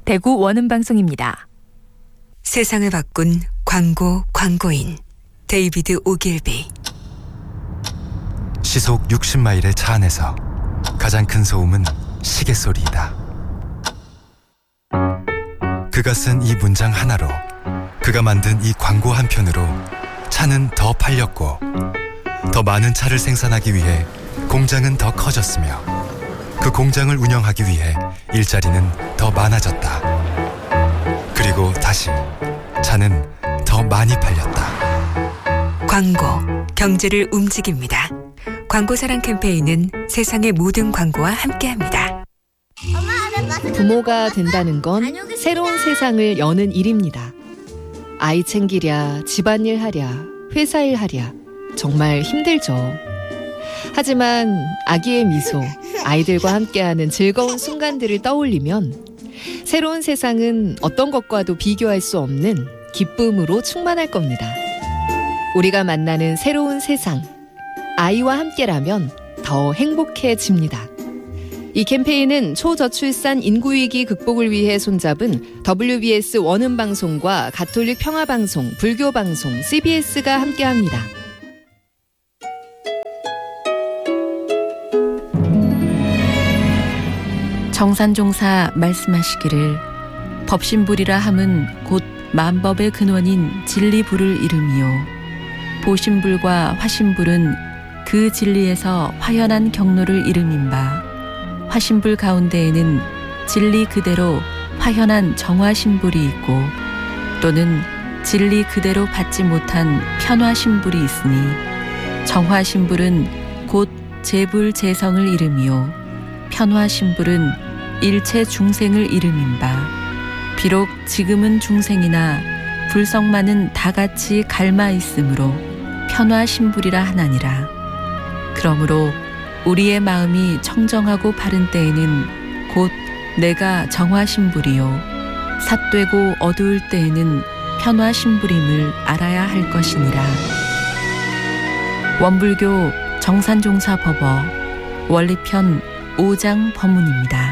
대구 원음방송입니다. 세상을 바꾼 광고인 데이비드 오길비. 시속 60마일의 차 안에서 가장 큰 소음은 시계 소리이다. 그가 쓴 이 문장 하나로, 그가 만든 이 광고 한 편으로 차는 더 팔렸고, 더 많은 차를 생산하기 위해 공장은 더 커졌으며, 그 공장을 운영하기 위해 일자리는 더 많아졌다. 그리고 다시 차는 더 많이 팔렸다. 광고, 경제를 움직입니다. 광고사랑 캠페인은 세상의 모든 광고와 함께합니다. 부모가 된다는 건 새로운 세상을 여는 일입니다. 아이 챙기랴, 집안일 하랴, 회사일 하랴, 정말 힘들죠. 하지만 아기의 미소, 아이들과 함께하는 즐거운 순간들을 떠올리면 새로운 세상은 어떤 것과도 비교할 수 없는 기쁨으로 충만할 겁니다. 우리가 만나는 새로운 세상, 아이와 함께라면 더 행복해집니다. 이 캠페인은 초저출산 인구위기 극복을 위해 손잡은 WBS 원음방송과 가톨릭 평화방송, 불교방송, CBS가 함께합니다. 정산종사 말씀하시기를 법신불이라 함은 곧 만법의 근원인 진리불을 이름이요 보신불과 화신불은 그 진리에서 화현한 경로를 이름인바 화신불 가운데에는 진리 그대로 화현한 정화신불이 있고 또는 진리 그대로 받지 못한 편화신불이 있으니 정화신불은 곧 재불재성을 이름이요 편화신불은 일체 중생을 이름인바 비록 지금은 중생이나 불성만은 다같이 갈마 있으므로 편화신불이라 하나니라. 그러므로 우리의 마음이 청정하고 바른 때에는 곧 내가 정화신불이요 삿되고 어두울 때에는 편화신불임을 알아야 할 것이니라. 원불교 정산종사법어 원리편 5장 법문입니다.